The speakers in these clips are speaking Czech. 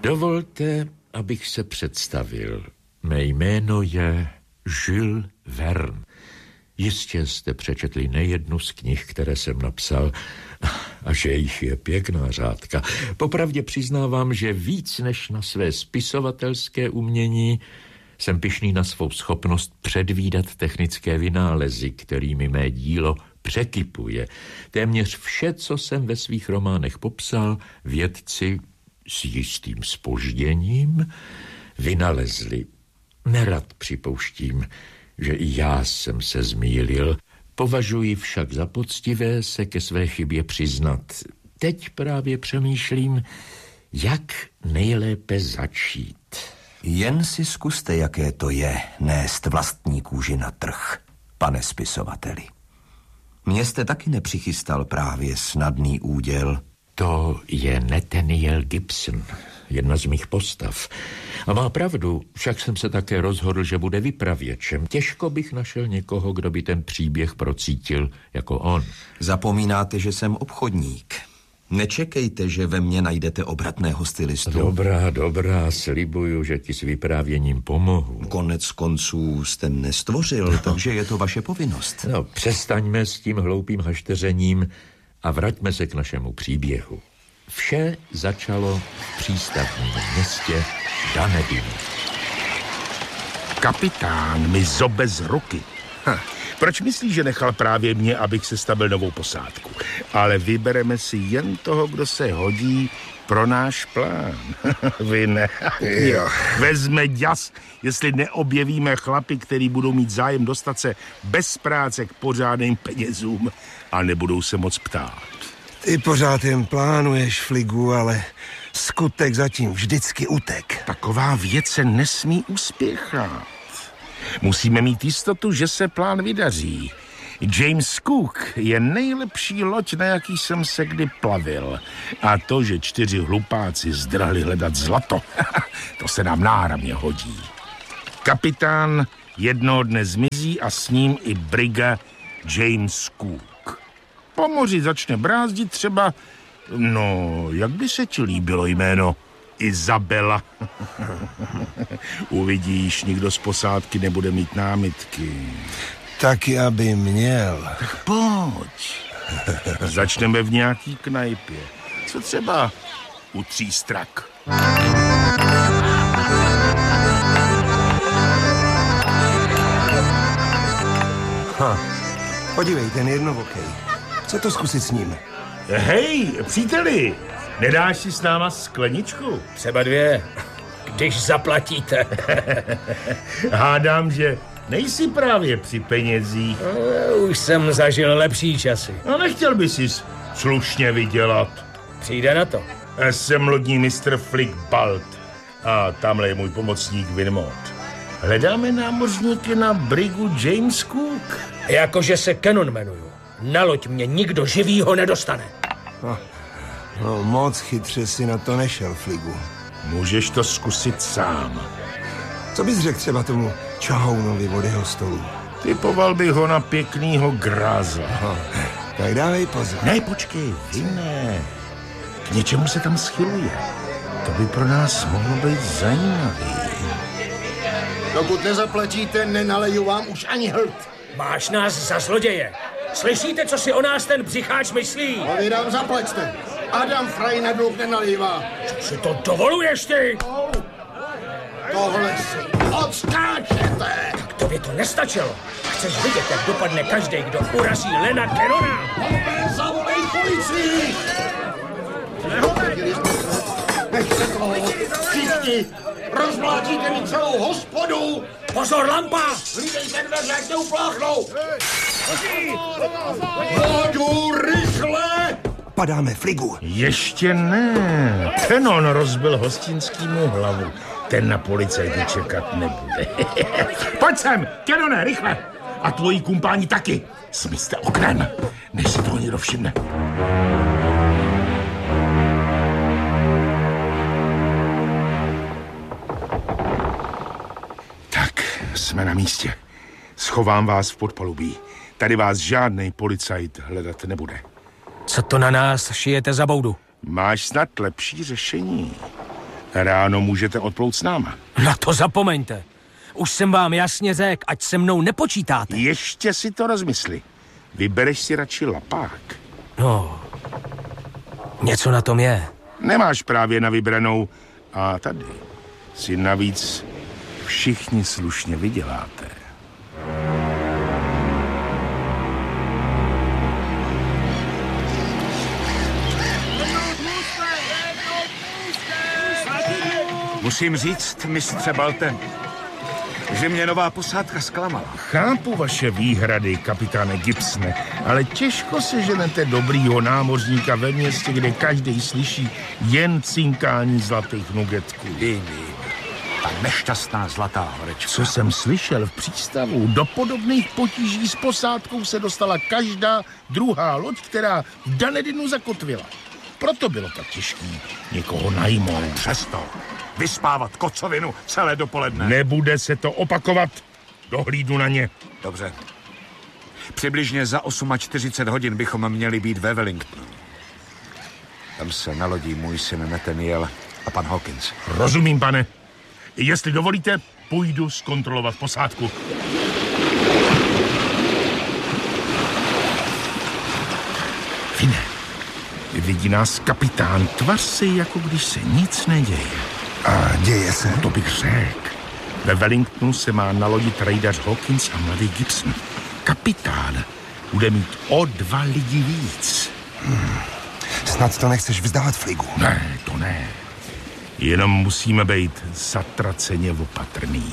Dovolte, abych se představil. Mé jméno je Jules Verne. Jistě jste přečetli nejednu z knih, které jsem napsal, a že jich je pěkná řádka. Popravdě přiznávám, že víc než na své spisovatelské umění jsem pyšný na svou schopnost předvídat technické vynálezy, kterými mé dílo překypuje. Téměř vše, co jsem ve svých románech popsal, vědci s jistým zpožděním vynalezli. Nerad připouštím, že i já jsem se zmýlil, považuji však za poctivé se ke své chybě přiznat. Teď právě přemýšlím, jak nejlépe začít. Jen si zkuste, jaké to je nést vlastní kůži na trh, pane spisovateli. Mně jste taky nepřichystal právě snadný úděl. To je Nathaniel Gibson, jedna z mých postav. A má pravdu, však jsem se také rozhodl, že bude vypravěčem. Těžko bych našel někoho, kdo by ten příběh procítil jako on. Zapomínáte, že jsem obchodník. Nečekejte, že ve mně najdete obratného stylistu. Dobrá, slibuju, že ti s vyprávěním pomohu. Konec konců jste mne stvořil, takže je to vaše povinnost. No, přestaňme s tím hloupým hašteřením a vraťme se k našemu příběhu. Vše začalo v přístavním městě Dunedin. Kapitán mi zobe z ruky. Proč myslíš, že nechal právě mě, abych sestavil novou posádku? Ale vybereme si jen toho, kdo se hodí pro náš plán. Vy ne. Jo. Vezme ďas, jestli neobjevíme chlapy, který budou mít zájem dostat se bez práce k pořádným penězům a nebudou se moc ptát. Ty pořád jen plánuješ, Fligu, ale skutek zatím vždycky utek. Taková věc se nesmí uspěchat. Musíme mít jistotu, že se plán vydaří. James Cook je nejlepší loď, na jaký jsem se kdy plavil. A to, že 4 hlupáci zdrhli hledat zlato, to se nám náramně hodí. Kapitán jednoho dne zmizí a s ním i briga James Cook. Po moři začne brázdit třeba, jak by se ti líbilo jméno Izabela. Uvidíš, nikdo z posádky nebude mít námitky. Taky, aby měl. Tak pojď. Začneme v nějaký knajpě. Co třeba u 3 strak? Podívej, ten jednovokej. Co to zkusit s ním? Hej, příteli, nedáš si s náma skleničku? Třeba 2, když zaplatíte. Hádám, že nejsi právě při penězích. Už jsem zažil lepší časy. No, nechtěl by sis slušně vydělat. Přijde na to. Jsem lodní mistr Flick Balt a tamhle je můj pomocník Winmont. Hledáme námořníky na brigu James Cook. Jakože se Cannon jmenuju. Na loď mě nikdo živýho nedostane. Moc chytře si na to nešel, Fligu. Můžeš to zkusit sám. Co bys řekl třeba tomu čahounovi od jeho stolu? Typoval bych ho na pěknýho grázla. Tak dávej pozor. Ne, počkej, vy ne. K něčemu se tam schyluje. To by pro nás mohlo být zajímavý. Dokud nezaplatíte, nenaleju vám už ani hlt. Máš nás za zloděje. Slyšíte, co si o nás ten břicháč myslí? Povídám, zaplaťte. Adam Frey na dluh nenalívá. Co si to dovoluješ ty? Tohle si odskáčete. Tak to by to nestačilo. Chceš vidět, jak dopadne každý, kdo urazí Lena Cannona? Zavolej policii. Nechte toho. Všichni. Rozmlátíte mi celou hospodu. Pozor, lampa! Hlídejte dveře, jak neupláchnou. Vodu, rychle! Padáme, Fligu. Ještě ne. Cannon rozbil hostinskýmu hlavu. Ten na policajty čekat nebude. Pojď sem, Cannone, rychle. A tvoji kumpáni taky. Smyste oknem, než si toho někdo všimne. Tak, jsme na místě. Schovám vás v podpalubí. Tady vás žádnej policajt hledat nebude. Co to na nás šijete za boudu? Máš snad lepší řešení. Ráno můžete odplout s náma. Na to zapomeňte. Už jsem vám jasně řekl, ať se mnou nepočítáte. Ještě si to rozmysli. Vybereš si radši lapák. No, něco na tom je. Nemáš právě na vybranou. A tady si navíc všichni slušně vyděláte. Musím říct, mistře Balte, že mě nová posádka zklamala. Chápu vaše výhrady, kapitáne Gibsone, ale těžko se ženete dobrýho námořníka ve městě, kde každý slyší jen cinkání zlatých nugetků. Vím. Ta nešťastná zlatá horečka. Co jsem slyšel v přístavu, do podobných potíží s posádkou se dostala každá druhá loď, která v Dunedinu zakotvila. Proto bylo tak těžký někoho najmout. Přesto vyspávat kocovinu celé dopoledne. Nebude se to opakovat. Dohlídnu na ně. Dobře. Přibližně za 48 hodin bychom měli být ve Wellingtonu. Tam se nalodí můj syn Nathaniel a pan Hawkins. Rozumím, pane. Jestli dovolíte, půjdu zkontrolovat posádku. Fine, vidí nás kapitán. Tvař si, jako když se nic neděje. A děje se? To bych řekl. Ve Wellingtonu se má nalodit rejdař Hawkins a mladý Gibson. Kapitán bude mít o 2 lidi víc. Snad to nechceš vzdát, Fligu. Ne, to ne. Jenom musíme být zatraceně opatrný.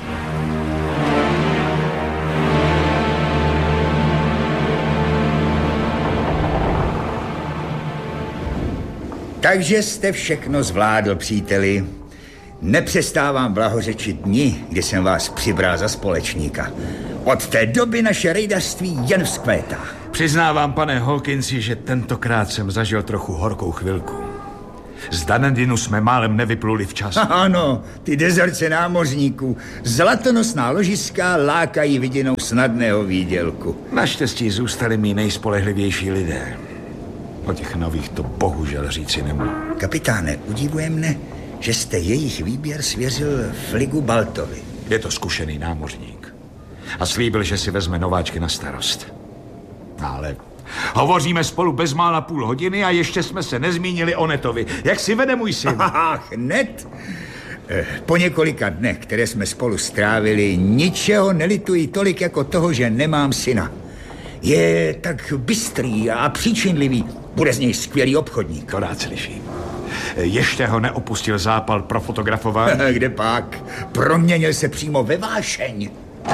Takže jste všechno zvládl, příteli. Nepřestávám blahořečit dni, kdy jsem vás přibral za společníka. Od té doby naše rejdařství jen vzkvétá. Přiznávám, pane Hawkinsi, že tentokrát jsem zažil trochu horkou chvilku. Z Dunedinu jsme málem nevypluli včas. Ano, ty dezerce námořníků. Zlatonosná ložiska lákají vidinou snadného výdělku. Naštěstí zůstali mý nejspolehlivější lidé. O těch nových to bohužel říci nemůžu. Kapitáne, udivuje mne, že jste jejich výběr svěřil Fligu Baltovi. Je to zkušený námořník. A slíbil, že si vezme nováčky na starost. Ale hovoříme spolu bezmála půl hodiny a ještě jsme se nezmínili o Netovi. Jak si vede můj syn? Ach, Net? Po několika dnech, které jsme spolu strávili, ničeho nelituji tolik jako toho, že nemám syna. Je tak bystrý a příčinlivý. Bude z něj skvělý obchodník. To rád slyším. Ještě ho neopustil zápal pro fotografování? Kde pak? Proměnil se přímo ve vášeň.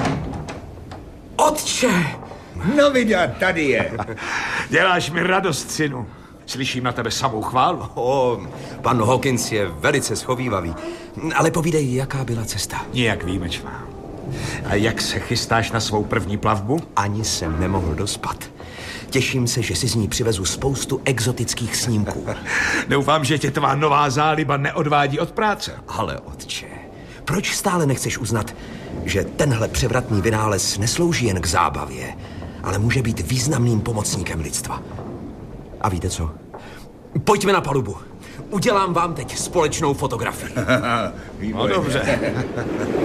Otče! No vida, tady je. Děláš mi radost, synu. Slyším na tebe samou chválu. Pan Hawkins je velice schovívavý. Ale povídej, jaká byla cesta? Nijak výjimečná. A jak se chystáš na svou první plavbu? Ani jsem nemohl dospat. Těším se, že si z ní přivezu spoustu exotických snímků. Doufám, že tě tvá nová záliba neodvádí od práce. Ale otče, proč stále nechceš uznat, že tenhle převratný vynález neslouží jen k zábavě, ale může být významným pomocníkem lidstva? A víte co? Pojďme na palubu. Udělám vám teď společnou fotografii. No dobře.